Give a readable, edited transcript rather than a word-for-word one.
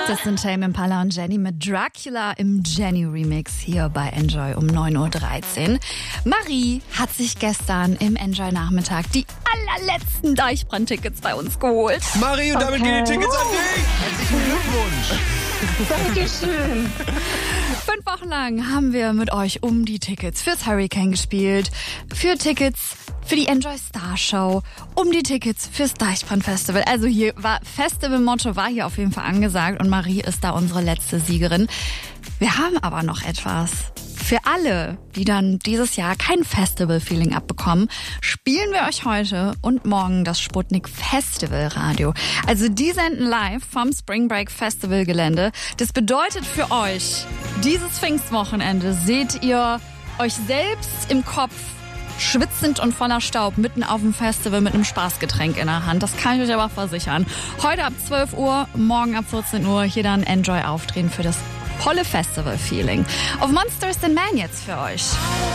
Das sind Tame Impala und Jenny mit Dracula im Jenny-Remix hier bei Enjoy um 9.13 Uhr. Marie hat sich gestern im Enjoy-Nachmittag die allerletzten Deichbrand-Tickets bei uns geholt. Marie, und damit gehen die Tickets an dich. Herzlichen Glückwunsch. Dankeschön. 5 Wochen lang haben wir mit euch um die Tickets fürs Hurricane gespielt, für Tickets für die Enjoy Star Show, um die Tickets fürs Deichbrand Festival. Also hier war Festival-Motto war hier auf jeden Fall angesagt und Marie ist da unsere letzte Siegerin. Wir haben aber noch etwas. Für alle, die dann dieses Jahr kein Festival-Feeling abbekommen, spielen wir euch heute und morgen das Sputnik Festival Radio. Also die senden live vom Spring Break Festival Gelände. Das bedeutet für euch, dieses Pfingstwochenende seht ihr euch selbst im Kopf schwitzend und voller Staub mitten auf dem Festival mit einem Spaßgetränk in der Hand. Das kann ich euch aber versichern. Heute ab 12 Uhr, morgen ab 14 Uhr hier dann Enjoy aufdrehen für das volle Festival-Feeling. Auf Monsters and Men jetzt für euch.